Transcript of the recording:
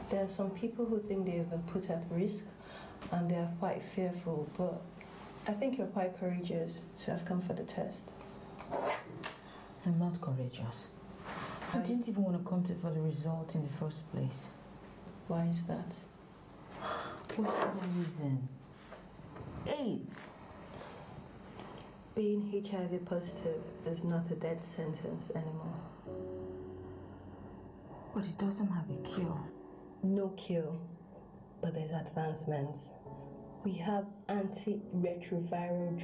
There are some people who think they've been put at risk and they are quite fearful, but I think you're quite courageous to have come for the test. I'm not courageous. I didn't even want to come for the result in the first place. Why is that? What other reason? AIDS. Being HIV positive is not a death sentence anymore. But it doesn't have a cure. No cure, but there's advancements. We have antiretroviral